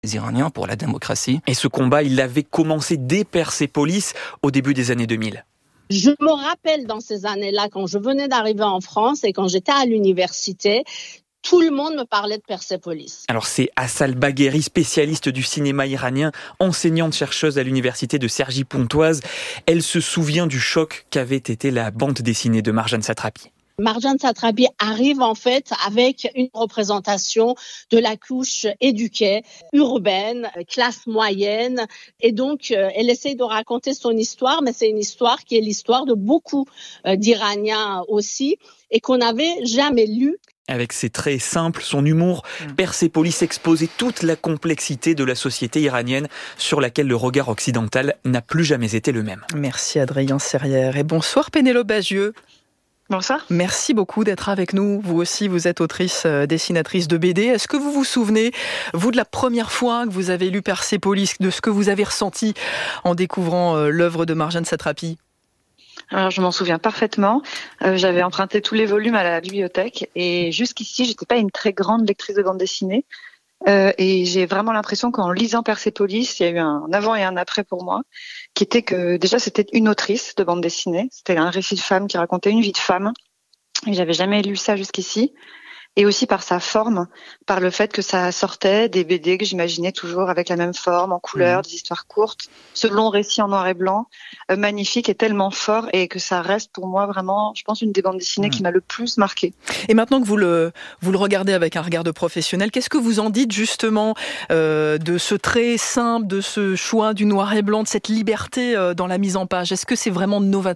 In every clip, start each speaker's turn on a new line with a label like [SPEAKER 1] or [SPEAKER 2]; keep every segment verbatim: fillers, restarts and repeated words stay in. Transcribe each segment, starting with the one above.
[SPEAKER 1] les Iraniens pour la démocratie.
[SPEAKER 2] Et ce combat, il avait commencé dès Persépolis au début des années deux mille.
[SPEAKER 3] Je me rappelle dans ces années-là, quand je venais d'arriver en France et quand j'étais à l'université, tout le monde me parlait de Persépolis.
[SPEAKER 2] Alors c'est Assal Bagheri, spécialiste du cinéma iranien, enseignante chercheuse à l'université de Cergy-Pontoise. Elle se souvient du choc qu'avait été la bande dessinée de Marjane Satrapi.
[SPEAKER 3] Marjane Satrapi arrive en fait avec une représentation de la couche éduquée, urbaine, classe moyenne. Et donc, elle essaie de raconter son histoire, mais c'est une histoire qui est l'histoire de beaucoup d'Iraniens aussi et qu'on n'avait jamais lue.
[SPEAKER 2] Avec ses traits simples, son humour, Persépolis exposait toute la complexité de la société iranienne sur laquelle le regard occidental n'a plus jamais été le même.
[SPEAKER 4] Merci Adrien Serrière et bonsoir Pénélope Bagieux.
[SPEAKER 5] Bonsoir.
[SPEAKER 4] Merci beaucoup d'être avec nous. Vous aussi, vous êtes autrice, euh, dessinatrice de B D. Est-ce que vous vous souvenez, vous, de la première fois que vous avez lu Persépolis, de ce que vous avez ressenti en découvrant euh, l'œuvre de Marjane Satrapi ?
[SPEAKER 5] Alors, je m'en souviens parfaitement. Euh, j'avais emprunté tous les volumes à la bibliothèque et jusqu'ici, j'étais pas une très grande lectrice de bande dessinée. Euh, et j'ai vraiment l'impression qu'en lisant Persépolis, il y a eu un avant et un après pour moi, qui était que déjà c'était une autrice de bande dessinée, c'était un récit de femme qui racontait une vie de femme, et j'avais jamais lu ça jusqu'ici. Et aussi par sa forme, par le fait que ça sortait des B D que j'imaginais toujours avec la même forme, en couleur, mmh. des histoires courtes, ce long récit en noir et blanc, euh, magnifique et tellement fort, et que ça reste pour moi vraiment, je pense, une des bandes dessinées mmh. qui m'a le plus marquée.
[SPEAKER 4] Et maintenant que vous le, vous le regardez avec un regard de professionnel, qu'est-ce que vous en dites justement euh, de ce trait simple, de ce choix du noir et blanc, de cette liberté euh, dans la mise en page ? Est-ce que c'est vraiment novateur ?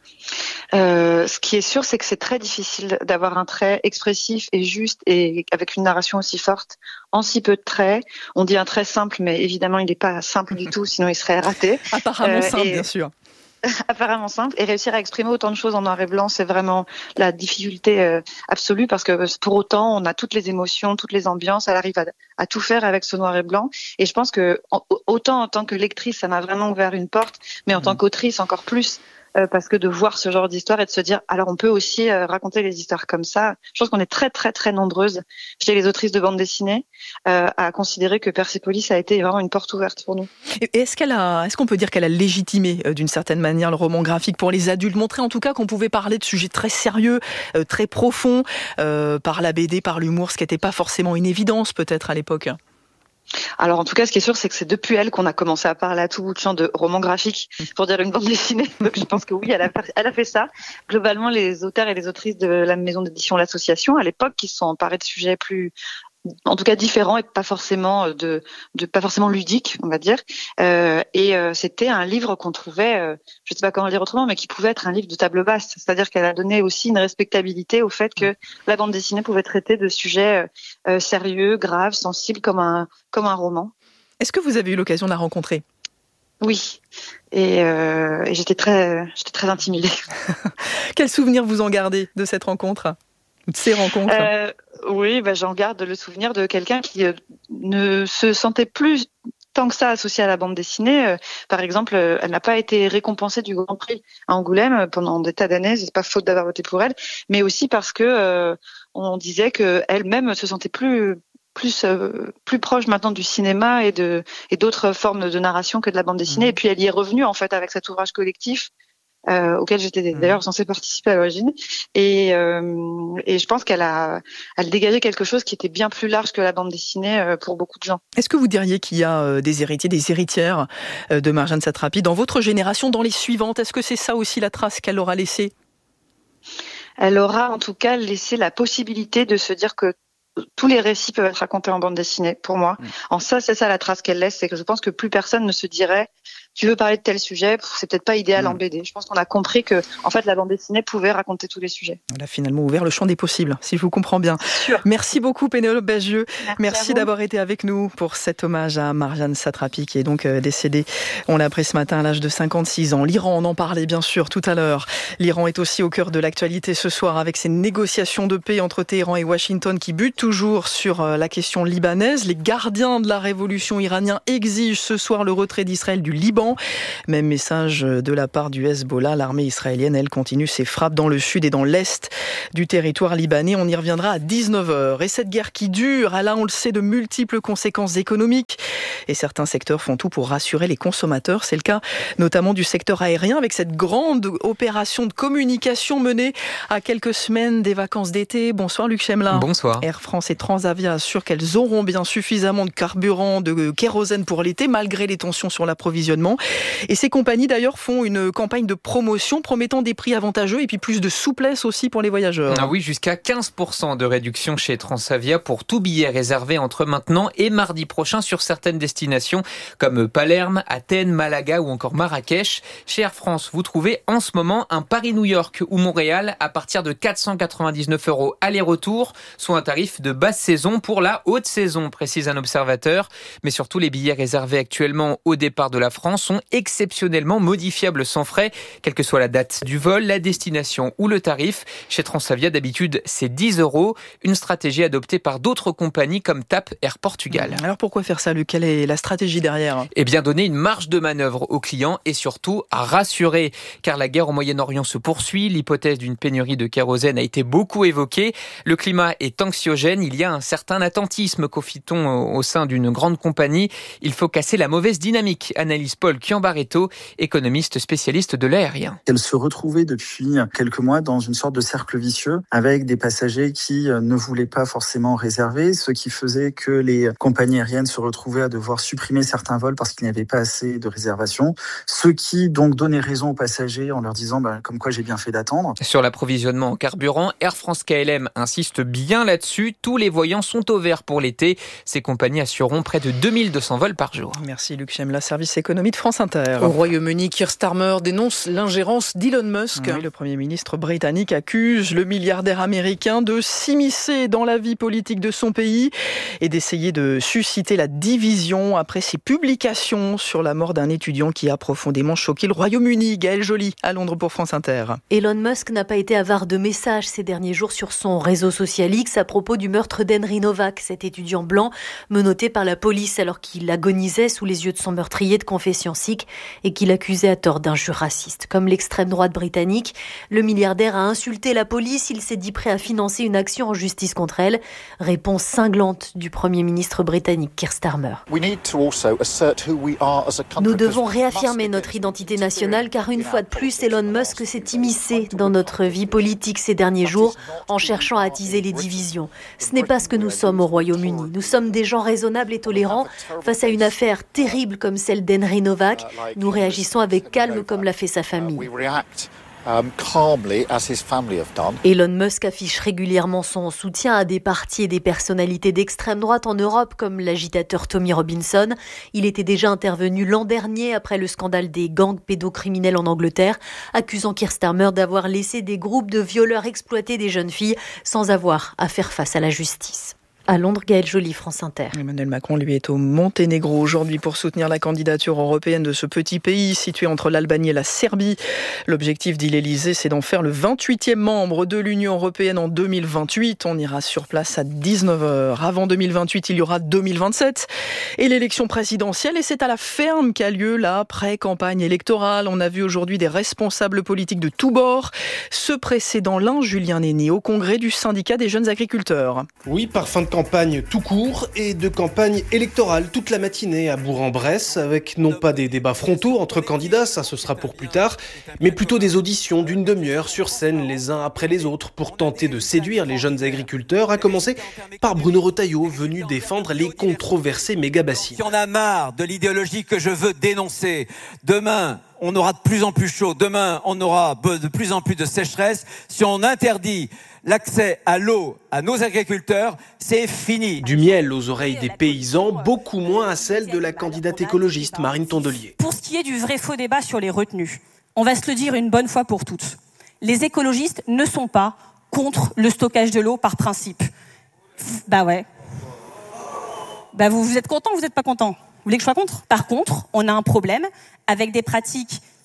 [SPEAKER 5] Euh, ce qui est sûr, c'est que c'est très difficile d'avoir un trait expressif et juste et avec une narration aussi forte en si peu de traits. On dit un trait simple, mais évidemment, il n'est pas simple du tout, sinon il serait raté.
[SPEAKER 4] Apparemment euh, simple,
[SPEAKER 5] et...
[SPEAKER 4] bien sûr.
[SPEAKER 5] Apparemment simple. Et réussir à exprimer autant de choses en noir et blanc, c'est vraiment la difficulté euh, absolue parce que pour autant, on a toutes les émotions, toutes les ambiances. Elle arrive à, à tout faire avec ce noir et blanc. Et je pense que en, autant en tant que lectrice, ça m'a vraiment ouvert une porte, mais en mmh. tant qu'autrice, encore plus. Euh, parce que de voir ce genre d'histoire et de se dire, alors on peut aussi euh, raconter les histoires comme ça. Je pense qu'on est très très très nombreuses chez les autrices de bande dessinée euh, à considérer que Persépolis a été vraiment une porte ouverte pour nous.
[SPEAKER 4] Et est-ce qu'elle a, est-ce qu'on peut dire qu'elle a légitimé euh, d'une certaine manière le roman graphique pour les adultes, montrer en tout cas qu'on pouvait parler de sujets très sérieux, euh, très profonds, euh, par la B D, par l'humour, ce qui n'était pas forcément une évidence peut-être à l'époque?
[SPEAKER 5] Alors en tout cas, ce qui est sûr, c'est que c'est depuis elle qu'on a commencé à parler à tout bout de champ de roman graphique pour dire une bande dessinée. Donc je pense que oui, elle a, elle a fait ça. Globalement, les auteurs et les autrices de la maison d'édition L'Association, à l'époque, qui se sont emparés de sujets plus, en tout cas différents et pas forcément de, de pas forcément ludiques, on va dire. Euh, et euh, c'était un livre qu'on trouvait, euh, je sais pas comment le dire autrement, mais qui pouvait être un livre de table basse. C'est-à-dire qu'elle a donné aussi une respectabilité au fait que la bande dessinée pouvait traiter de sujets euh, sérieux, graves, sensibles, comme un comme un roman.
[SPEAKER 4] Est-ce que vous avez eu l'occasion de la rencontrer ?
[SPEAKER 5] Oui, et, euh, et j'étais très, j'étais très intimidée.
[SPEAKER 4] Quel souvenir vous en gardez de cette rencontre ? De ces rencontres
[SPEAKER 5] euh, Oui, bah, j'en garde le souvenir de quelqu'un qui euh, ne se sentait plus tant que ça associé à la bande dessinée. Euh, par exemple, euh, elle n'a pas été récompensée du Grand Prix à Angoulême pendant des tas d'années. C'est pas faute d'avoir voté pour elle, mais aussi parce que euh, on disait que elle-même se sentait plus plus euh, plus proche maintenant du cinéma et de et d'autres formes de narration que de la bande dessinée. Mmh. Et puis elle y est revenue en fait avec cet ouvrage collectif. Euh, auquel j'étais d'ailleurs censée participer à l'origine, et, euh, et je pense qu'elle a, elle dégageait quelque chose qui était bien plus large que la bande dessinée euh, pour beaucoup de gens.
[SPEAKER 4] Est-ce que vous diriez qu'il y a euh, des héritiers, des héritières euh, de Marjane Satrapi dans votre génération, dans les suivantes ? Est-ce que c'est ça aussi la trace qu'elle aura laissée ?
[SPEAKER 5] Elle aura en tout cas laissé la possibilité de se dire que tous les récits peuvent être racontés en bande dessinée, pour moi. Mmh. En ça, c'est ça la trace qu'elle laisse, c'est que je pense que plus personne ne se dirait tu veux parler de tel sujet, c'est peut-être pas idéal mmh. en B D. Je pense qu'on a compris que, en fait, la bande dessinée pouvait raconter tous les sujets.
[SPEAKER 4] Elle a finalement ouvert le champ des possibles, si je vous comprends bien.
[SPEAKER 5] Sûr.
[SPEAKER 4] Merci beaucoup, Pénélope Bagieux.
[SPEAKER 5] Merci,
[SPEAKER 4] Merci d'avoir été avec nous pour cet hommage à Marjane Satrapi, qui est donc décédée, on l'a appris ce matin, à l'âge de cinquante-six ans. L'Iran, on en parlait bien sûr tout à l'heure. L'Iran est aussi au cœur de l'actualité ce soir, avec ces négociations de paix entre Téhéran et Washington qui butent toujours. toujours sur la question libanaise. Les gardiens de la révolution iranienne exigent ce soir le retrait d'Israël du Liban. Même message de la part du Hezbollah. L'armée israélienne, elle, continue ses frappes dans le sud et dans l'est du territoire libanais. On y reviendra à dix-neuf heures. Et cette guerre qui dure, elle a, on le sait, de multiples conséquences économiques. Et certains secteurs font tout pour rassurer les consommateurs. C'est le cas notamment du secteur aérien avec cette grande opération de communication menée à quelques semaines des vacances d'été. Bonsoir Luc Chemelin.
[SPEAKER 1] Bonsoir.
[SPEAKER 4] Air France et Transavia assurent qu'elles auront bien suffisamment de carburant, de kérosène pour l'été, malgré les tensions sur l'approvisionnement. Et ces compagnies d'ailleurs font une campagne de promotion promettant des prix avantageux et puis plus de souplesse aussi pour les voyageurs.
[SPEAKER 1] Ah oui, jusqu'à quinze pour cent de réduction chez Transavia pour tout billet réservé entre maintenant et mardi prochain sur certaines destinations comme Palerme, Athènes, Malaga ou encore Marrakech. Chez Air France, vous trouvez en ce moment un Paris-New York ou Montréal à partir de quatre cent quatre-vingt-dix-neuf euros aller-retour, soit un tarif de basse saison pour la haute saison, précise un observateur. Mais surtout, les billets réservés actuellement au départ de la France sont exceptionnellement modifiables sans frais, quelle que soit la date du vol, la destination ou le tarif. Chez Transavia, d'habitude, c'est dix euros, une stratégie adoptée par d'autres compagnies comme T A P Air Portugal.
[SPEAKER 4] Alors pourquoi faire ça, Luc ? Quelle est la stratégie derrière ?
[SPEAKER 1] Eh bien, donner une marge de manœuvre aux clients et surtout à rassurer, car la guerre au Moyen-Orient se poursuit. L'hypothèse d'une pénurie de kérosène a été beaucoup évoquée. Le climat est anxiogène. Il y a un certain attentisme, confie-t-on au sein d'une grande compagnie. Il faut casser la mauvaise dynamique, analyse Paul Chiambaretto, économiste spécialiste de l'aérien.
[SPEAKER 6] Elle se retrouvait depuis quelques mois dans une sorte de cercle vicieux avec des passagers qui ne voulaient pas forcément réserver, ce qui faisait que les compagnies aériennes se retrouvaient à devoir supprimer certains vols parce qu'il n'y avait pas assez de réservations, ce qui donc donnait raison aux passagers en leur disant bah, comme quoi j'ai bien fait d'attendre.
[SPEAKER 1] Sur l'approvisionnement en carburant, Air France K L M insiste bien là-dessus. Tous les voyants sont au vert pour l'été. Ces compagnies assureront près de deux mille deux cents vols par jour.
[SPEAKER 4] Merci Luc Chemelin, service économie de France Inter.
[SPEAKER 7] Au Royaume-Uni, Keir Starmer dénonce l'ingérence d'Elon Musk.
[SPEAKER 4] Oui, le Premier ministre britannique accuse le milliardaire américain de s'immiscer dans la vie politique de son pays et d'essayer de susciter la division après ses publications sur la mort d'un étudiant qui a profondément choqué le Royaume-Uni. Gaëlle Joly, à Londres pour France Inter.
[SPEAKER 8] Elon Musk n'a pas été avare de messages ces derniers jours sur son réseau social X à propos du meurtre d'Henry Novak, cet étudiant blanc menotté par la police alors qu'il agonisait sous les yeux de son meurtrier de confession sikh et qu'il accusait à tort d'injures racistes. Comme l'extrême droite britannique, le milliardaire a insulté la police. Il s'est dit prêt à financer une action en justice contre elle. Réponse cinglante du Premier ministre britannique Keir Starmer. Nous devons réaffirmer notre identité nationale car une fois de plus, Elon Musk s'est immiscé dans notre vie politique ces derniers jours en cherchant à attiser les divisions. Ce n'est pas ce que nous sommes au Royaume-Uni. Nous sommes des gens raisonnables et tolérants. Face à une affaire terrible comme celle d'Henry Novak, nous réagissons avec calme comme l'a fait sa famille. Elon Musk affiche régulièrement son soutien à des partis et des personnalités d'extrême droite en Europe, comme l'agitateur Tommy Robinson. Il était déjà intervenu l'an dernier après le scandale des gangs pédocriminels en Angleterre, accusant Keir Starmer d'avoir laissé des groupes de violeurs exploiter des jeunes filles sans avoir à faire face à la justice. À Londres, Gaëlle Joly, France Inter.
[SPEAKER 4] Emmanuel Macron, lui, est au Monténégro aujourd'hui pour soutenir la candidature européenne de ce petit pays situé entre l'Albanie et la Serbie. L'objectif, dit l'Élysée, c'est d'en faire le vingt-huitième membre de l'Union européenne en deux mille vingt-huit. On ira sur place à dix-neuf heures. Avant deux mille vingt-huit, il y aura deux mille vingt-sept et l'élection présidentielle. Et c'est à la ferme qu'a lieu la pré-campagne électorale. On a vu aujourd'hui des responsables politiques de tous bords. Ce précédent l'un, Julien Néné, au congrès du syndicat des jeunes agriculteurs.
[SPEAKER 9] Oui, par fin de campagne tout court et de campagne électorale toute la matinée à Bourg-en-Bresse, avec non pas des débats frontaux entre candidats, ça ce sera pour plus tard, mais plutôt des auditions d'une demi-heure sur scène les uns après les autres pour tenter de séduire les jeunes agriculteurs, à commencer par Bruno Retailleau, venu défendre les controversés méga-bassines.
[SPEAKER 10] Si on a marre de l'idéologie que je veux dénoncer, demain on aura de plus en plus chaud, demain on aura de plus en plus de sécheresse, si on interdit l'accès à l'eau à nos agriculteurs, c'est fini.
[SPEAKER 9] Du miel aux oreilles des paysans, beaucoup moins à celle de la candidate écologiste Marine Tondelier.
[SPEAKER 11] Pour ce qui est du vrai faux débat sur les retenues, on va se le dire une bonne fois pour toutes. Les écologistes ne sont pas contre le stockage de l'eau par principe. Bah ouais. Bah vous, vous êtes content ou vous n'êtes pas content ? Vous voulez que je sois contre ? Par contre, on a un problème avec des pratiques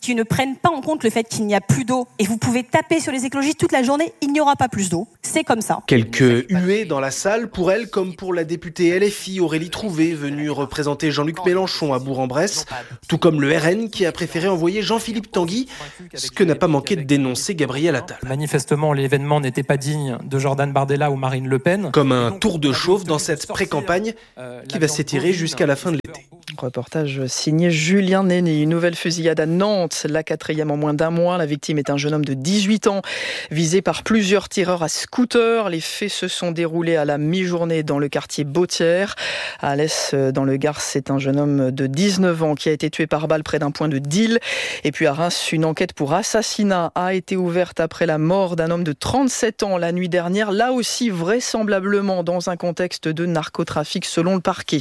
[SPEAKER 11] qui ne prennent pas en compte le fait qu'il n'y a plus d'eau. Et vous pouvez taper sur les écologistes toute la journée, il n'y aura pas plus d'eau. C'est comme ça.
[SPEAKER 9] Quelques huées dans la salle, pour elle comme pour la députée L F I Aurélie Trouvé, venue représenter Jean-Luc Mélenchon à Bourg-en-Bresse, tout comme le R N qui a préféré envoyer Jean-Philippe Tanguy, ce que n'a pas manqué de dénoncer Gabriel Attal.
[SPEAKER 12] Manifestement, l'événement n'était pas digne de Jordan Bardella ou Marine Le Pen.
[SPEAKER 9] Comme un tour de chauffe dans cette pré-campagne qui va s'étirer jusqu'à la fin de l'été.
[SPEAKER 4] Reportage signé Julien Néné. Une nouvelle fusillade à Nantes, la quatrième en moins d'un mois. La victime est un jeune homme de dix-huit ans, visé par plusieurs tireurs à scooter. Les faits se sont déroulés à la mi-journée dans le quartier Bautière. À Alès, dans le Gard, c'est un jeune homme de dix-neuf ans qui a été tué par balle près d'un point de deal. Et puis à Reims, une enquête pour assassinat a été ouverte après la mort d'un homme de trente-sept ans la nuit dernière. Là aussi, vraisemblablement dans un contexte de narcotrafic selon le parquet.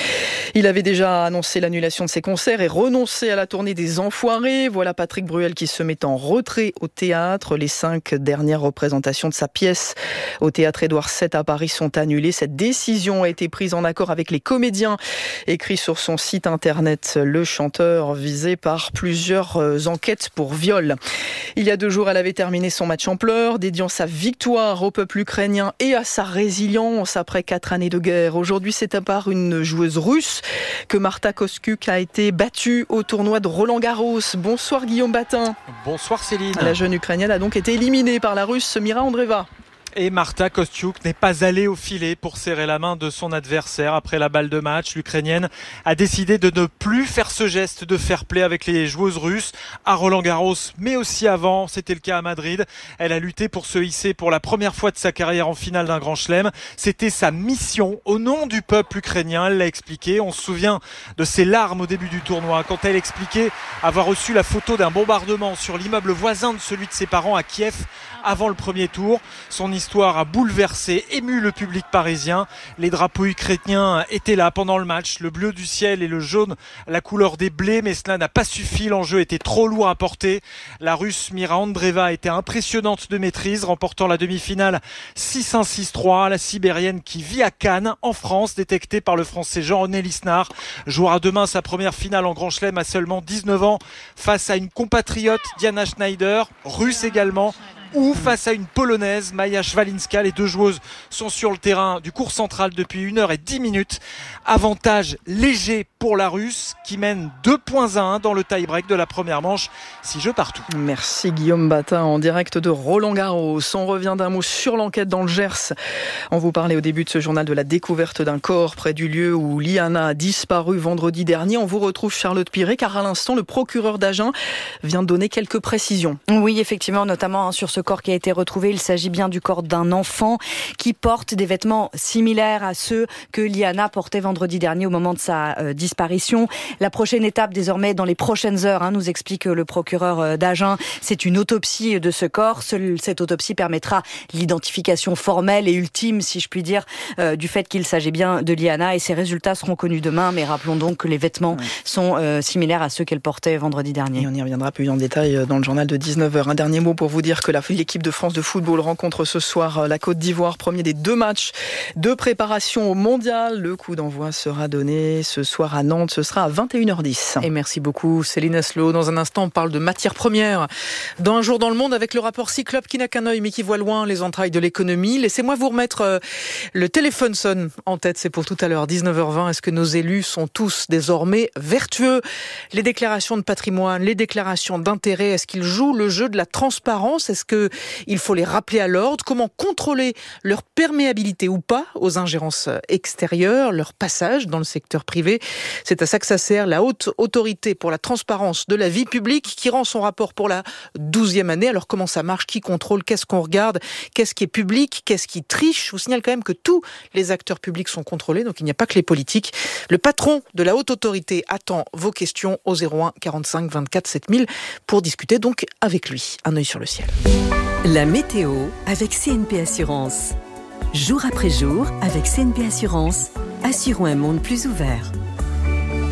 [SPEAKER 4] Il avait déjà annoncé l'annulation de ses concerts et renoncé à la tournée des Enfoirés. Voilà Patrick Bruel qui se met en retrait au théâtre. Les cinq dernières représentations de sa pièce au théâtre Édouard sept à Paris sont annulées. Cette décision a été prise en accord avec les comédiens. Écrit sur son site internet, le chanteur visé par plusieurs enquêtes pour viol. Il y a deux jours, elle avait terminé son match en pleurs, dédiant sa victoire au peuple ukrainien et à sa résilience après quatre années de guerre. Aujourd'hui, c'est à part une joueuse russe que Marta Kostyuk a été battue au tournoi de Roland-Garros. Bonsoir Guillaume Batin.
[SPEAKER 13] Bonsoir Céline.
[SPEAKER 4] La jeune Ukrainienne a donc été éliminée par la Russe Mira Andreeva.
[SPEAKER 13] Et Marta Kostyuk n'est pas allée au filet pour serrer la main de son adversaire. Après la balle de match, l'Ukrainienne a décidé de ne plus faire ce geste de fair play avec les joueuses russes à Roland-Garros, mais aussi avant. C'était le cas à Madrid. Elle a lutté pour se hisser pour la première fois de sa carrière en finale d'un grand chelem. C'était sa mission au nom du peuple ukrainien. Elle l'a expliqué. On se souvient de ses larmes au début du tournoi quand elle expliquait avoir reçu la photo d'un bombardement sur l'immeuble voisin de celui de ses parents à Kiev avant le premier tour. Son histoire a bouleversé, ému le public parisien. Les drapeaux ukrainiens étaient là pendant le match, le bleu du ciel et le jaune, la couleur des blés, mais cela n'a pas suffi, l'enjeu était trop lourd à porter. La Russe Mira Andreeva a été impressionnante de maîtrise, remportant la demi-finale six un six trois. La Sibérienne qui vit à Cannes, en France, détectée par le Français Jean-René Lisnard, jouera demain sa première finale en Grand Chelem à seulement dix-neuf ans, face à une compatriote, Diana Schneider, russe également, ou face à une Polonaise, Maja Szwalinska. Les deux joueuses sont sur le terrain du court central depuis une heure et dix minutes. Avantage léger pour la Russe qui mène deux points à un dans le tie-break de la première manche. six jeux partout.
[SPEAKER 4] Merci Guillaume Batin en direct de Roland-Garros. On revient d'un mot sur l'enquête dans le Gers. On vous parlait au début de ce journal de la découverte d'un corps près du lieu où Liana a disparu vendredi dernier. On vous retrouve Charlotte Piré car à l'instant le procureur d'Agen vient de donner quelques précisions.
[SPEAKER 14] Oui, effectivement, notamment hein, sur ce corps qui a été retrouvé. Il s'agit bien du corps d'un enfant qui porte des vêtements similaires à ceux que Liana portait vendredi dernier au moment de sa euh, disparition. La prochaine étape désormais dans les prochaines heures, hein, nous explique le procureur d'Agen, c'est une autopsie de ce corps. Seule cette autopsie permettra l'identification formelle et ultime, si je puis dire, euh, du fait qu'il s'agit bien de Liana et ses résultats seront connus demain. Mais rappelons donc que les vêtements ouais. sont euh, similaires à ceux qu'elle portait vendredi dernier.
[SPEAKER 4] Et on y reviendra plus en détail dans le journal de dix-neuf heures. Un dernier mot pour vous dire que la, l'équipe de France de football rencontre ce soir la Côte d'Ivoire, premier des deux matchs de préparation au mondial. Le coup d'envoi sera donné ce soir à Nantes, ce sera à vingt et une heures dix.
[SPEAKER 7] Et merci beaucoup Céline Aslo. Dans un instant, on parle de matières premières. Dans Un jour dans le monde, avec le rapport Cyclope qui n'a qu'un œil mais qui voit loin les entrailles de l'économie. Laissez-moi vous remettre euh, le téléphone sonne en tête, c'est pour tout à l'heure, dix-neuf heures vingt. Est-ce que nos élus sont tous désormais vertueux? Les déclarations de patrimoine, les déclarations d'intérêt, est-ce qu'ils jouent le jeu de la transparence? Est-ce qu'il faut les rappeler à l'ordre? Comment contrôler leur perméabilité ou pas aux ingérences extérieures, leur passage dans le secteur privé? C'est à ça que ça sert la Haute Autorité pour la transparence de la vie publique qui rend son rapport pour la douzième année. Alors comment ça marche? Qui contrôle? Qu'est-ce qu'on regarde? Qu'est-ce qui est public? Qu'est-ce qui triche? Je vous signale quand même que tous les acteurs publics sont contrôlés, donc il n'y a pas que les politiques. Le patron de la Haute Autorité attend vos questions au zéro un quarante-cinq vingt-quatre sept mille pour discuter donc avec lui. Un œil sur le ciel.
[SPEAKER 15] La météo avec C N P Assurance. Jour après jour, avec C N P Assurance, assurons un monde plus ouvert.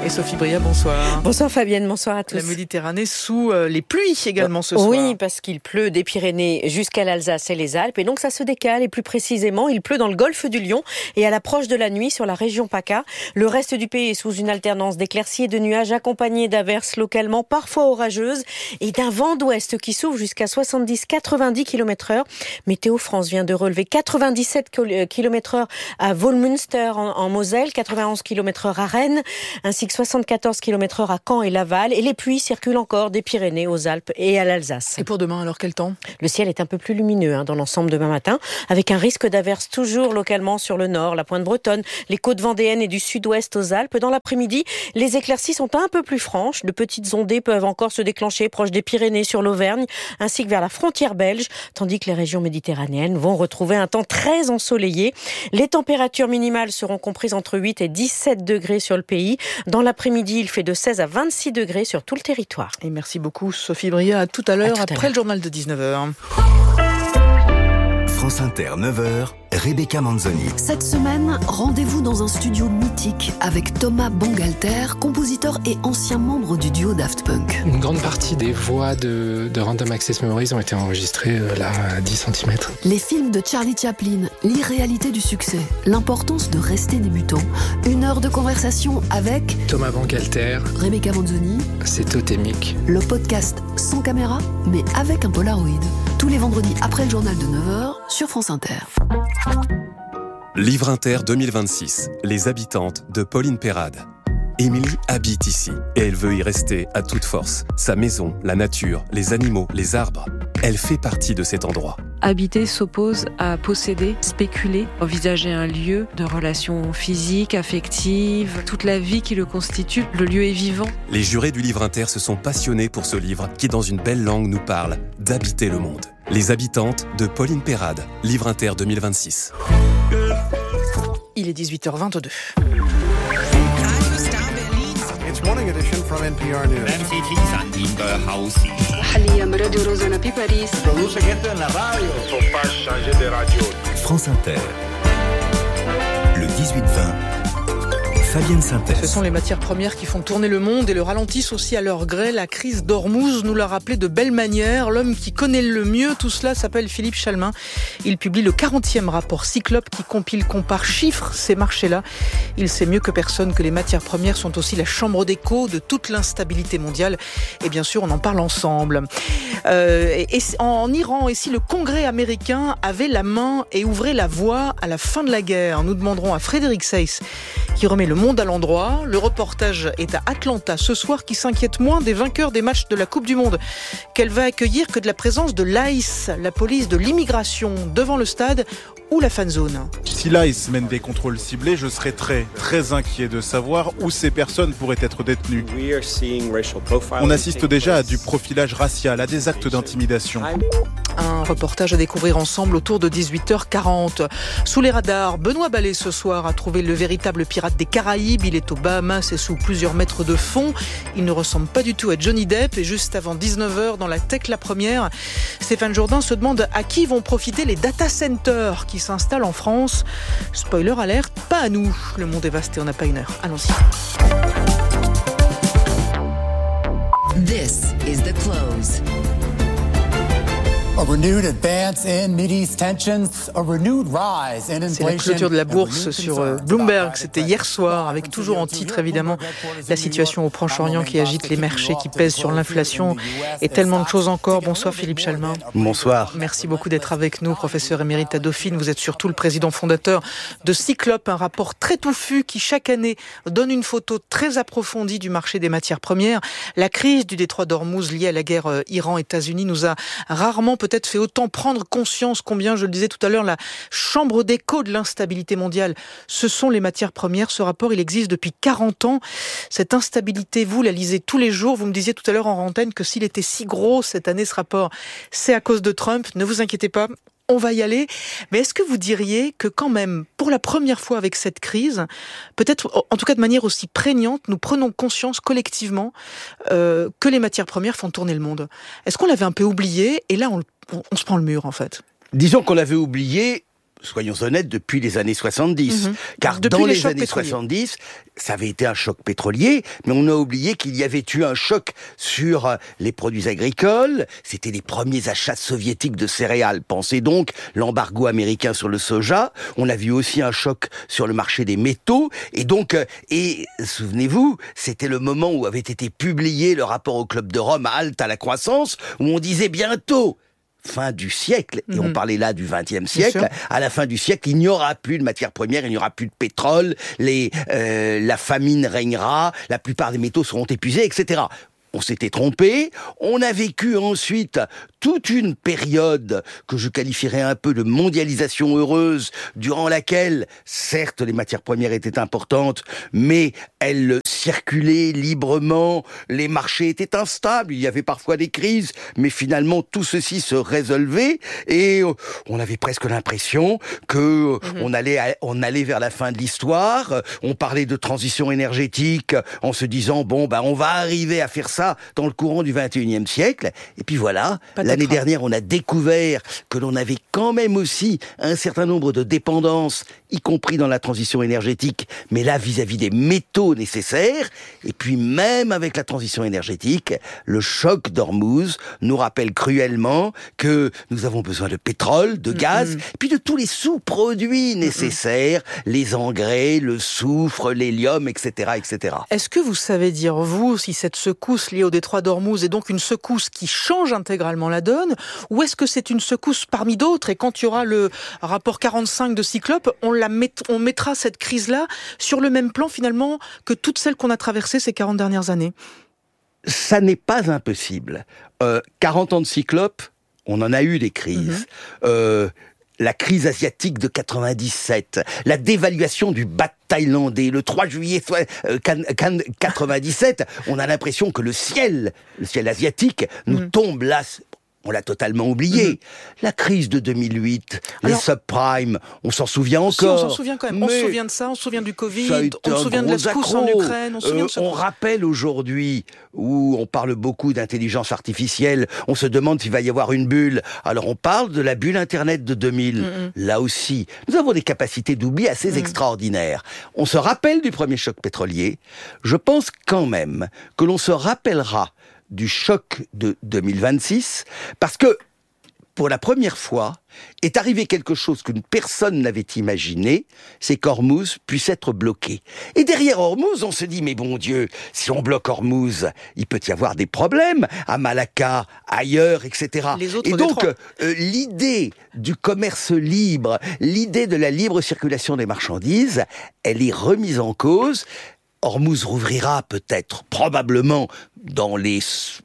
[SPEAKER 7] Et Sophie Bria, bonsoir.
[SPEAKER 16] Bonsoir Fabienne, bonsoir à tous.
[SPEAKER 7] La Méditerranée sous euh, les pluies également ce soir.
[SPEAKER 16] Oui, parce qu'il pleut des Pyrénées jusqu'à l'Alsace et les Alpes. Et donc ça se décale. Et plus précisément, il pleut dans le golfe du Lion et à l'approche de la nuit sur la région PACA. Le reste du pays est sous une alternance d'éclaircies et de nuages accompagnés d'averses localement parfois orageuses et d'un vent d'ouest qui souffle jusqu'à soixante-dix à quatre-vingt-dix kilomètres heure. Météo France vient de relever quatre-vingt-dix-sept kilomètres heure à Volmünster en, en Moselle, quatre-vingt-onze kilomètres heure à Rennes, ainsi que soixante-quatorze kilomètres heure à Caen et Laval. Et les pluies circulent encore des Pyrénées aux Alpes et à l'Alsace.
[SPEAKER 7] Et pour demain, alors quel temps ?
[SPEAKER 16] Le ciel est un peu plus lumineux hein, dans l'ensemble demain matin, avec un risque d'averse toujours localement sur le nord, la pointe bretonne, les côtes vendéennes et du sud-ouest aux Alpes. Dans l'après-midi, les éclaircies sont un peu plus franches. De petites ondées peuvent encore se déclencher proche des Pyrénées sur l'Auvergne, ainsi que vers la frontière belge, tandis que les régions méditerranéennes vont retrouver un temps très ensoleillé. Les températures minimales seront comprises entre huit et dix-sept degrés sur le pays. Dans l'après-midi, il fait de seize à vingt-six degrés sur tout le territoire.
[SPEAKER 7] Et merci beaucoup Sophie Bria. À tout à l'heure,
[SPEAKER 16] à tout
[SPEAKER 7] après
[SPEAKER 16] à
[SPEAKER 7] le journal de dix-neuf heures.
[SPEAKER 17] France Inter, neuf heures, Rebecca Manzoni.
[SPEAKER 15] Cette semaine, rendez-vous dans un studio mythique avec Thomas Bangalter, compositeur et ancien membre du duo Daft Punk.
[SPEAKER 18] Une grande partie des voix de, de Random Access Memories ont été enregistrées euh, là à dix centimètres.
[SPEAKER 15] Les films de Charlie Chaplin, l'irréalité du succès, l'importance de rester débutant. Une heure de conversation avec
[SPEAKER 18] Thomas Bangalter,
[SPEAKER 15] Rebecca Manzoni.
[SPEAKER 18] C'est totémique.
[SPEAKER 15] Le podcast sans caméra, mais avec un Polaroid. Tous les vendredis après le journal de neuf heures sur France Inter.
[SPEAKER 19] Livre Inter deux mille vingt-six. Les habitantes de Pauline Perrade. Émilie habite ici et elle veut y rester à toute force. Sa maison, la nature, les animaux, les arbres. Elle fait partie de cet endroit.
[SPEAKER 20] Habiter s'oppose à posséder, spéculer, envisager un lieu de relations physiques, affectives, toute la vie qui le constitue. Le lieu est vivant.
[SPEAKER 19] Les jurés du Livre Inter se sont passionnés pour ce livre qui, dans une belle langue, nous parle d'habiter le monde. Les habitantes de Pauline Perrade. Livre Inter deux mille vingt-six.
[SPEAKER 7] Il est dix-huit heures vingt-deux.
[SPEAKER 21] It's morning edition from N P R News.
[SPEAKER 17] France Inter. Le dix-huit vingt. Fabienne Synthèse.
[SPEAKER 7] Ce sont les matières premières qui font tourner le monde et le ralentissent aussi à leur gré. La crise d'Ormuz nous l'a rappelé de belle manière. L'homme qui connaît le mieux tout cela s'appelle Philippe Chalmin. Il publie le quarantième rapport Cyclope qui compile, compare, chiffre ces marchés-là. Il sait mieux que personne que les matières premières sont aussi la chambre d'écho de toute l'instabilité mondiale. Et bien sûr, on en parle ensemble. Euh, et, et en Iran, et si le Congrès américain avait la main et ouvrait la voie à la fin de la guerre, nous demanderons à Frédéric Seyss qui remet le monde à l'endroit. Le reportage est à Atlanta ce soir, qui s'inquiète moins des vainqueurs des matchs de la Coupe du Monde qu'elle va accueillir que de la présence de l'I C E, la police de l'immigration, devant le stade ou la fan zone.
[SPEAKER 22] Si l'I C E mène des contrôles ciblés, je serais très, très inquiet de savoir où ces personnes pourraient être détenues. On assiste déjà à du profilage racial, à des actes d'intimidation.
[SPEAKER 7] Un reportage à découvrir ensemble autour de dix-huit heures quarante. Sous les radars, Benoît Ballet ce soir a trouvé le véritable pirate des Caraïbes. Il est aux Bahamas et sous plusieurs mètres de fond. Il ne ressemble pas du tout à Johnny Depp. Et juste avant dix-neuf heures, dans la tech la première, Stéphane Jourdain se demande à qui vont profiter les data centers qui s'installent en France. Spoiler alerte, pas à nous. Le monde est vaste et on n'a pas une heure. Allons-y.
[SPEAKER 15] This is the close.
[SPEAKER 23] A renewed advance in Mideast tensions, a renewed rise in inflation.
[SPEAKER 7] C'est la clôture de la bourse sur Bloomberg. C'était hier soir, avec toujours en titre évidemment la situation au Proche-Orient qui agite les marchés, qui pèse sur l'inflation et tellement de choses encore. Bonsoir Philippe Chalmin.
[SPEAKER 24] Bonsoir.
[SPEAKER 7] Merci beaucoup d'être avec nous, professeur émérite à Dauphine. Vous êtes surtout le président fondateur de Cyclope, un rapport très touffu qui chaque année donne une photo très approfondie du marché des matières premières. La crise du détroit d'Ormuz liée à la guerre Iran-États-Unis nous a rarement peut-être fait autant prendre conscience combien, je le disais tout à l'heure, la chambre d'écho de l'instabilité mondiale, ce sont les matières premières. Ce rapport, il existe depuis quarante ans. Cette instabilité, vous la lisez tous les jours. Vous me disiez tout à l'heure en antenne que s'il était si gros cette année, ce rapport, c'est à cause de Trump. Ne vous inquiétez pas, on va y aller. Mais est-ce que vous diriez que quand même, pour la première fois avec cette crise, peut-être, en tout cas de manière aussi prégnante, nous prenons conscience collectivement euh, que les matières premières font tourner le monde? Est-ce qu'on l'avait un peu oublié et là, on, on, on se prend le mur en fait?
[SPEAKER 24] Disons qu'on l'avait oublié
[SPEAKER 2] soyons honnêtes, depuis les années soixante-dix. Mmh. Car depuis dans les, les années pétroliers. soixante-dix, ça avait été un choc pétrolier, mais on a oublié qu'il y avait eu un choc sur les produits agricoles. C'était les premiers achats soviétiques de céréales. Pensez donc l'embargo américain sur le soja. On a vu aussi un choc sur le marché des métaux. Et donc, et souvenez-vous, c'était le moment où avait été publié le rapport au Club de Rome, Halte à la croissance, où on disait bientôt fin du siècle, et mmh. on parlait là du vingtième siècle, à la fin du siècle, il n'y aura plus de matières premières, il n'y aura plus de pétrole, les, euh, la famine régnera, la plupart des métaux seront épuisés, et cetera. On s'était trompé, on a vécu ensuite toute une période que je qualifierais un peu de mondialisation heureuse, durant laquelle, certes, les matières premières étaient importantes, mais elles circulaient librement, les marchés étaient instables, il y avait parfois des crises, mais finalement tout ceci se résolvait, et on avait presque l'impression que mmh. on allait, on allait vers la fin de l'histoire, on parlait de transition énergétique en se disant, bon, ben, on va arriver à faire ça dans le courant du vingt et unième siècle. Et puis voilà, Pas l'année dernière, on a découvert que l'on avait quand même aussi un certain nombre de dépendances, y compris dans la transition énergétique, mais là, vis-à-vis des métaux nécessaires. Et puis même avec la transition énergétique, le choc d'Ormuz nous rappelle cruellement que nous avons besoin de pétrole, de gaz, mm-hmm. puis de tous les sous-produits nécessaires, mm-hmm. les engrais, le soufre, l'hélium, et cetera, et cetera.
[SPEAKER 7] Est-ce que vous savez dire, vous, si cette secousse liée au détroit d'Ormuz est donc une secousse qui change intégralement la donne, ou est-ce que c'est une secousse parmi d'autres, et quand il y aura le rapport quarante-cinq de Cyclope, on, la met, on mettra cette crise-là sur le même plan finalement que toutes celles qu'on a traversées ces quarante dernières années?
[SPEAKER 2] Ça n'est pas impossible. Euh, quarante ans de Cyclope, on en a eu des crises. Mm-hmm. Euh, la crise asiatique de quatre-vingt-dix-sept, la dévaluation du baht thaïlandais, le trois juillet quatre-vingt-dix-sept, on a l'impression que le ciel, le ciel asiatique, nous mmh. tombe là. On l'a totalement oublié. Mmh. La crise de deux mille huit, Alors, les subprimes, on s'en souvient encore. Si,
[SPEAKER 7] on s'en souvient quand même. On se souvient de ça, on se souvient du Covid, on se souvient de la secousse en Ukraine. On, se souvient euh, de ce
[SPEAKER 2] on rappelle aujourd'hui, où on parle beaucoup d'intelligence artificielle, on se demande s'il va y avoir une bulle. Alors on parle de la bulle Internet de deux mille. Mmh. Là aussi, nous avons des capacités d'oubli assez mmh. extraordinaires. On se rappelle du premier choc pétrolier. Je pense quand même que l'on se rappellera du choc de deux mille vingt-six, parce que, pour la première fois, est arrivé quelque chose que personne n'avait imaginé, c'est qu'Ormuz puisse être bloqué. Et derrière Ormuz, on se dit, mais bon Dieu, si on bloque Ormuz, il peut y avoir des problèmes à Malacca, ailleurs, et cetera. Et donc, euh, l'idée du commerce libre, l'idée de la libre circulation des marchandises, elle est remise en cause. Ormuz rouvrira peut-être, probablement, dans les...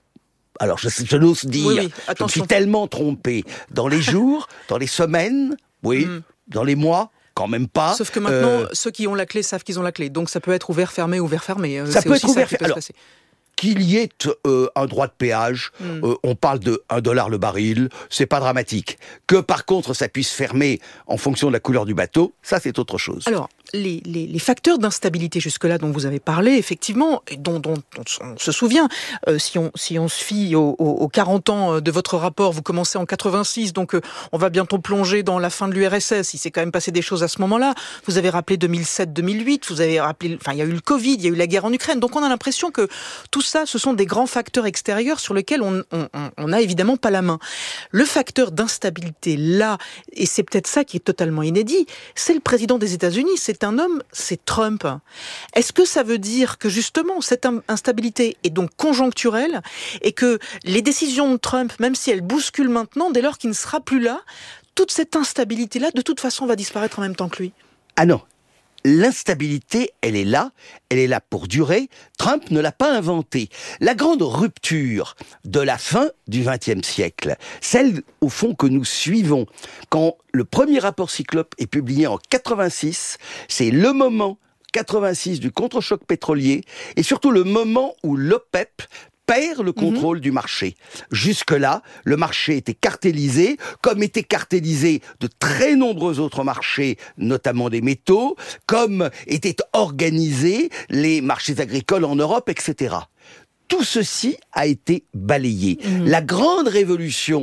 [SPEAKER 2] Alors, je, je n'ose dire, oui, oui. je me suis tellement trompé. Dans les jours, dans les semaines, oui, mm. dans les mois, quand même pas.
[SPEAKER 7] Sauf que maintenant, euh... ceux qui ont la clé savent qu'ils ont la clé. Donc ça peut être ouvert, fermé, ouvert, fermé.
[SPEAKER 2] Ça C'est peut être ouvert, fermé. Qu'il y ait euh, un droit de péage, mm. euh, on parle de un dollar le baril, c'est pas dramatique. Que par contre ça puisse fermer en fonction de la couleur du bateau, ça c'est autre chose.
[SPEAKER 7] Alors, les, les, les facteurs d'instabilité jusque-là dont vous avez parlé, effectivement, et dont, dont, dont on se souvient, euh, si, on, si on se fie aux, aux quarante ans de votre rapport, vous commencez en quatre-vingt-six, donc euh, on va bientôt plonger dans la fin de l'U R S S, il s'est quand même passé des choses à ce moment-là. Vous avez rappelé deux mille sept deux mille huit, vous avez rappelé, enfin il y a eu le Covid, il y a eu la guerre en Ukraine, donc on a l'impression que tout ça, ce sont des grands facteurs extérieurs sur lesquels on on, on a évidemment pas la main. Le facteur d'instabilité là, et c'est peut-être ça qui est totalement inédit, c'est le président des États-Unis, c'est un homme, c'est Trump. Est-ce que ça veut dire que justement cette instabilité est donc conjoncturelle et que les décisions de Trump, même si elles bousculent maintenant, dès lors qu'il ne sera plus là, toute cette instabilité-là, de toute façon, va disparaître en même temps que lui?
[SPEAKER 2] Ah non. L'instabilité, elle est là, elle est là pour durer. Trump ne l'a pas inventée. La grande rupture de la fin du vingtième siècle, celle au fond que nous suivons, quand le premier rapport Cyclope est publié en quatre-vingt-six, c'est le moment quatre-vingt-six du contre-choc pétrolier et surtout le moment où l'OPEP perd le contrôle mmh. du marché. Jusque-là, le marché était cartélisé, comme étaient cartélisés de très nombreux autres marchés, notamment des métaux, comme étaient organisés les marchés agricoles en Europe, et cetera. Tout ceci a été balayé. Mmh. La grande révolution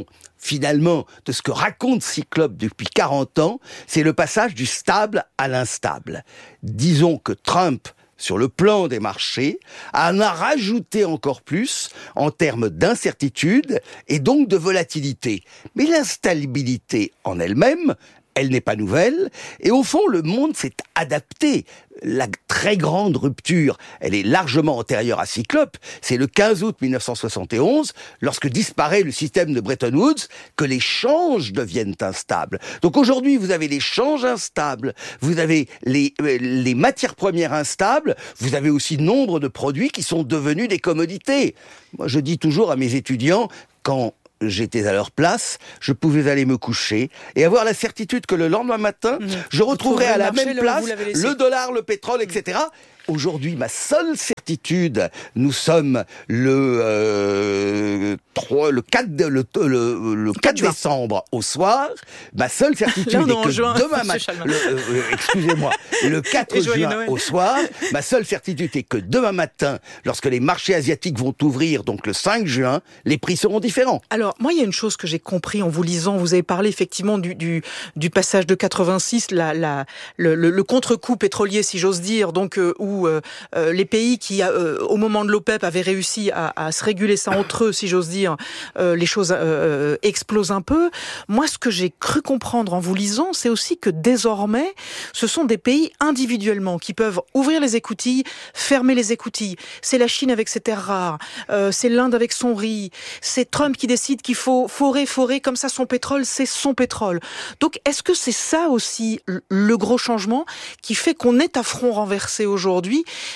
[SPEAKER 2] finalement, de ce que raconte Cyclope depuis quarante ans, c'est le passage du stable à l'instable. Disons que Trump, sur le plan des marchés, en a rajouté encore plus en termes d'incertitude et donc de volatilité. Mais l'instabilité en elle-même, elle n'est pas nouvelle, et au fond, le monde s'est adapté. La très grande rupture, elle est largement antérieure à Cyclope. C'est le quinze août mille neuf cent soixante et onze, lorsque disparaît le système de Bretton Woods, que les changes deviennent instables. Donc aujourd'hui, vous avez les changes instables, vous avez les, les matières premières instables, vous avez aussi nombre de produits qui sont devenus des commodités. Moi, je dis toujours à mes étudiants, quand j'étais à leur place, je pouvais aller me coucher et avoir la certitude que le lendemain matin, mmh. je retrouverais à la même place le dollar, le pétrole, et cetera. Aujourd'hui, ma seule certitude, nous sommes le euh, trois, le quatre, le, le, le quatre décembre au soir. Ma seule certitude est que juin, demain matin, euh, excusez-moi, le quatre juin au soir, ma seule certitude est que demain matin, lorsque les marchés asiatiques vont ouvrir, donc le cinq juin, les prix seront différents.
[SPEAKER 7] Alors, moi, il y a une chose que j'ai compris en vous lisant. Vous avez parlé effectivement du, du, du passage de quatre-vingt-six, la, la, le, le, le contre-coup pétrolier, si j'ose dire, donc euh, où où euh, euh, les pays qui, euh, au moment de l'OPEP, avaient réussi à, à se réguler ça entre eux, si j'ose dire, euh, les choses euh, explosent un peu. Moi, ce que j'ai cru comprendre en vous lisant, c'est aussi que désormais, ce sont des pays individuellement qui peuvent ouvrir les écoutilles, fermer les écoutilles. C'est la Chine avec ses terres rares, euh, c'est l'Inde avec son riz, c'est Trump qui décide qu'il faut forer, forer, comme ça son pétrole, c'est son pétrole. Donc, est-ce que c'est ça aussi le gros changement qui fait qu'on est à front renversé aujourd'hui ?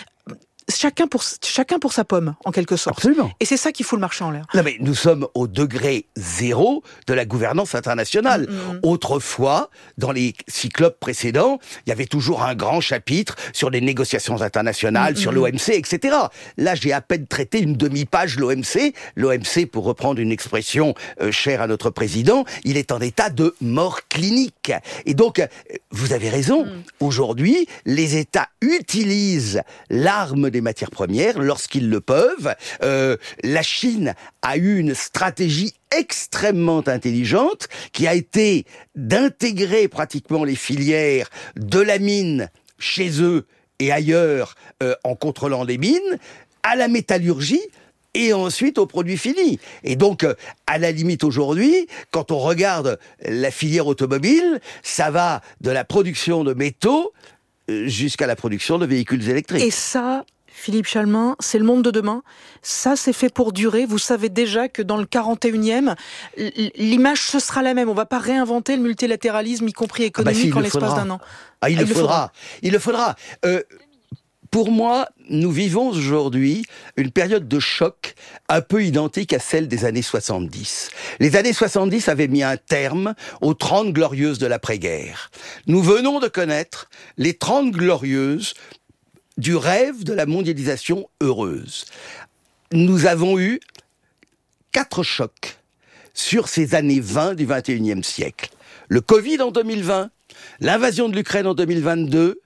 [SPEAKER 7] Chacun pour, chacun pour sa pomme, en quelque sorte.
[SPEAKER 2] Absolument.
[SPEAKER 7] Et c'est ça qui fout le marché en l'air.
[SPEAKER 2] Non mais nous sommes au degré zéro de la gouvernance internationale. Mmh. Autrefois, dans les cyclopes précédents, il y avait toujours un grand chapitre sur les négociations internationales, mmh. sur l'O M C, et cetera. Là, j'ai à peine traité une demi-page l'O M C. L'O M C, pour reprendre une expression euh, chère à notre président, il est en état de mort clinique. Et donc, vous avez raison. Mmh. Aujourd'hui, les États utilisent l'arme des matières premières lorsqu'ils le peuvent. Euh, la Chine a eu une stratégie extrêmement intelligente qui a été d'intégrer pratiquement les filières de la mine chez eux et ailleurs euh, en contrôlant les mines, à la métallurgie et ensuite aux produits finis. Et donc, à la limite aujourd'hui, quand on regarde la filière automobile, ça va de la production de métaux jusqu'à la production de véhicules électriques.
[SPEAKER 7] Et ça, Philippe Chalmin, c'est le monde de demain. Ça, c'est fait pour durer. Vous savez déjà que dans le quarante et unième, l'image, ce sera la même. On ne va pas réinventer le multilatéralisme, y compris économique, ah bah si, en l'espace d'un an.
[SPEAKER 2] Ah, il, ah, le il le faudra. faudra. Il le faudra. Euh, pour moi, nous vivons aujourd'hui une période de choc un peu identique à celle des années soixante-dix. Les années soixante-dix avaient mis un terme aux trente glorieuses de l'après-guerre. Nous venons de connaître les trente glorieuses du rêve de la mondialisation heureuse. Nous avons eu quatre chocs sur ces années vingt du vingt et unième siècle. Le Covid en deux mille vingt, l'invasion de l'Ukraine en deux mille vingt-deux,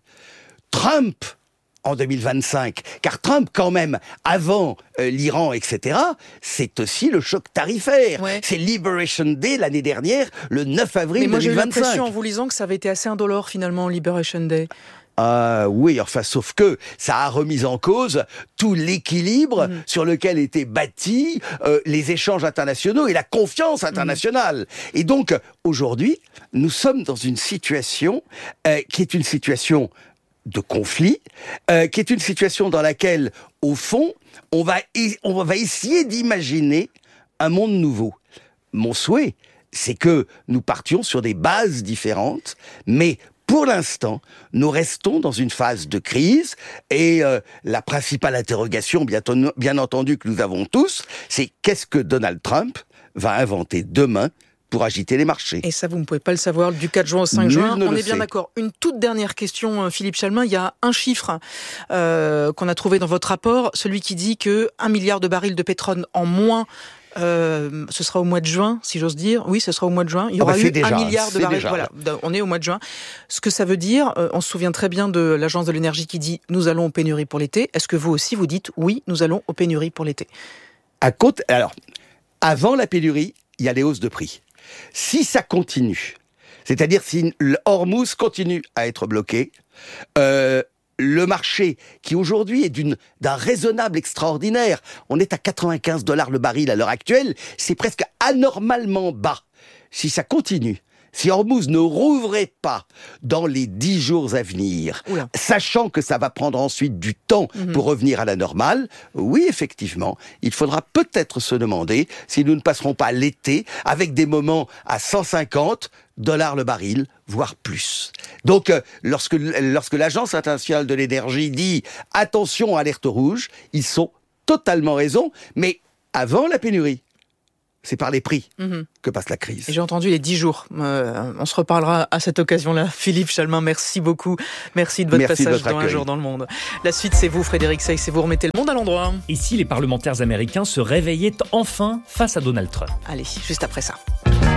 [SPEAKER 2] Trump en deux mille vingt-cinq, car Trump, quand même, avant euh, l'Iran, et cetera, c'est aussi le choc tarifaire. Ouais. C'est Liberation Day l'année dernière, le neuf avril deux mille vingt-cinq. Mais moi, j'ai eu l'impression,
[SPEAKER 7] en vous lisant, que ça avait été assez indolore, finalement, Liberation Day.
[SPEAKER 2] Euh, oui, enfin, sauf que ça a remis en cause tout l'équilibre mmh. sur lequel étaient bâtis euh, les échanges internationaux et la confiance internationale. Mmh. Et donc, aujourd'hui, nous sommes dans une situation euh, qui est une situation de conflit, euh, qui est une situation dans laquelle, au fond, on va, e- on va essayer d'imaginer un monde nouveau. Mon souhait, c'est que nous partions sur des bases différentes, mais pour l'instant, nous restons dans une phase de crise et euh, la principale interrogation, bien, ton, bien entendu, que nous avons tous, c'est qu'est-ce que Donald Trump va inventer demain pour agiter les marchés.
[SPEAKER 7] Et ça, vous ne pouvez pas le savoir du quatre juin au cinq juin. On est bien d'accord. Une toute dernière question, Philippe Chalmin. Il y a un chiffre euh, qu'on a trouvé dans votre rapport, celui qui dit que un milliard de barils de pétrole en moins. Euh, ce sera au mois de juin, si j'ose dire. Oui, ce sera au mois de juin. Il y aura ah bah eu déjà, un milliard de barils. Déjà. Voilà, on est au mois de juin. Ce que ça veut dire, euh, on se souvient très bien de l'Agence de l'énergie qui dit nous allons aux pénuries pour l'été. Est-ce que vous aussi vous dites oui, nous allons aux pénuries pour l'été?
[SPEAKER 2] À côté, alors, avant la pénurie, il y a les hausses de prix. Si ça continue, c'est-à-dire si Hormuz continue à être bloqué, euh, le marché, qui aujourd'hui est d'une, d'un raisonnable extraordinaire, on est à quatre-vingt-quinze dollars le baril à l'heure actuelle, c'est presque anormalement bas. Si ça continue, si Hormuz ne rouvrait pas dans les dix jours à venir, Oula. sachant que ça va prendre ensuite du temps mmh. pour revenir à la normale, oui, effectivement, il faudra peut-être se demander si nous ne passerons pas l'été avec des moments à cent cinquante dollars le baril, voire plus. Donc, euh, lorsque, lorsque l'Agence internationale de l'énergie dit « attention, alerte rouge », ils sont totalement raison, mais avant la pénurie. C'est par les prix mmh. que passe la crise.
[SPEAKER 7] Et j'ai entendu les dix jours. Euh, on se reparlera à cette occasion-là. Philippe Chalmin, merci beaucoup. Merci de votre merci passage de votre dans Un jour dans le monde. La suite, c'est vous, Frédéric Seyss, et vous remettez le monde à l'endroit.
[SPEAKER 3] Et si les parlementaires américains se réveillaient enfin face à Donald Trump ?
[SPEAKER 7] Allez, juste après ça.